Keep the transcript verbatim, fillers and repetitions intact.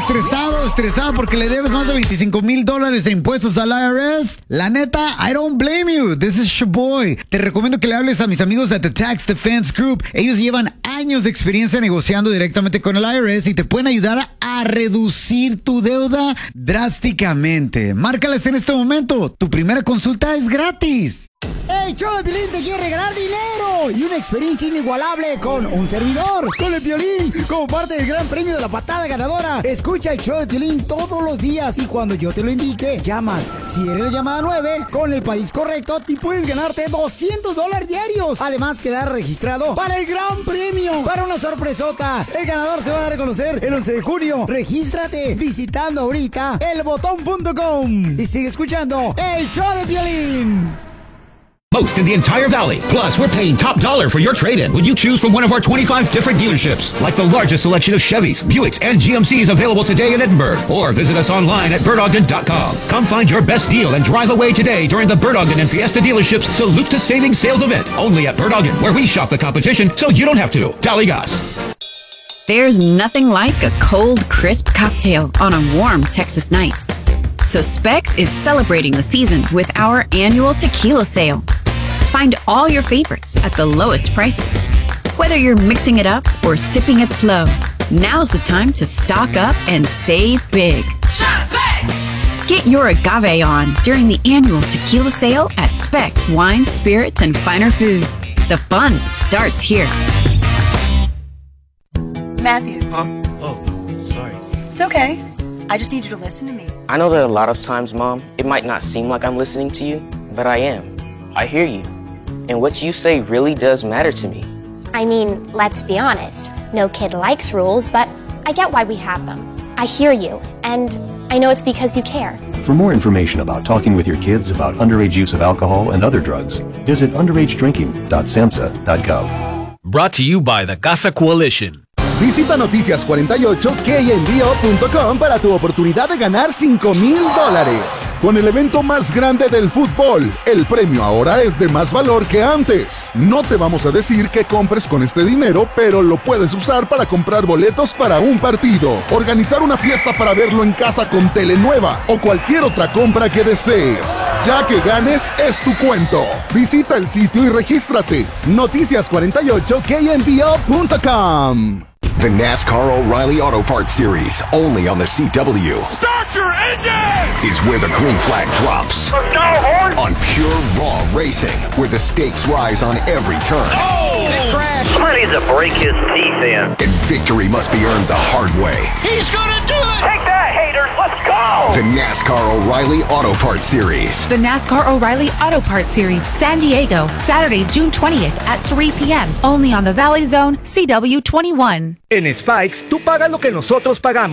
estresado, estresado porque le debes más de veinticinco mil dólares en impuestos al I R S? La neta, I don't blame you. This is your boy. Te recomiendo que le hables a mis amigos de The Tax Defense Group. Ellos llevan años de experiencia negociando directamente con el I R S y te pueden ayudar a reducir tu deuda drásticamente. Márcales en este momento. Tu primera consulta es gratis. ¡El show de Piolín te quiere regalar dinero! Y una experiencia inigualable con un servidor, con el Piolín, como parte del gran premio de la patada ganadora. Escucha el show de Piolín todos los días y cuando yo te lo indique, llamas. Si eres la llamada nueve, con el país correcto, te puedes ganarte doscientos dólares diarios. Además, quedar registrado para el gran premio, para una sorpresota. El ganador se va a dar a conocer el once de junio. Regístrate visitando ahorita el botón punto com y sigue escuchando el show de Piolín. Most in the entire valley. Plus, we're paying top dollar for your trade-in when you choose from one of our twenty-five different dealerships, like the largest selection of Chevys, Buicks, and G M Cs available today in Edinburgh. Or visit us online at bird ogden dot com. Come find your best deal and drive away today during the Bird Ogden and Fiesta dealerships Salute to Savings sales event. Only at Bird Ogden, where we shop the competition so you don't have to. Dale gas. There's nothing like a cold, crisp cocktail on a warm Texas night. So Specs is celebrating the season with our annual tequila sale. Find all your favorites at the lowest prices. Whether you're mixing it up or sipping it slow, now's the time to stock up and save big. Shop Specs! Get your agave on during the annual tequila sale at Specs Wine, Spirits, and Finer Foods. The fun starts here. Matthew. Huh? Oh, sorry. It's okay. I just need you to listen to me. I know that a lot of times, Mom, it might not seem like I'm listening to you, but I am. I hear you. And what you say really does matter to me. I mean, let's be honest. No kid likes rules, but I get why we have them. I hear you, and I know it's because you care. For more information about talking with your kids about underage use of alcohol and other drugs, visit underage drinking dot samhsa dot gov. Brought to you by the Casa Coalition. Visita noticias cuarenta y ocho K M B O punto com para tu oportunidad de ganar cinco mil dólares. Con el evento más grande del fútbol, el premio ahora es de más valor que antes. No te vamos a decir que compres con este dinero, pero lo puedes usar para comprar boletos para un partido, organizar una fiesta para verlo en casa con tele nueva o cualquier otra compra que desees. Ya que ganes, es tu cuento. Visita el sitio y regístrate. noticias cuarenta y ocho K M B O punto com. The NASCAR O'Reilly Auto Parts Series, only on the C W. Start your engine! Is where the green flag drops. Let's go, horse! On pure, raw racing, where the stakes rise on every turn. Oh! Big crash! Somebody needs to break his teeth in. And victory must be earned the hard way. He's gonna do it! Take that, haters! Let's go! The NASCAR O'Reilly Auto Parts Series. The NASCAR O'Reilly Auto Parts Series, San Diego, Saturday, June twentieth at three p.m. Only on the Valley Zone, C W twenty-one. En Spikes, tú pagas lo que nosotros pagamos.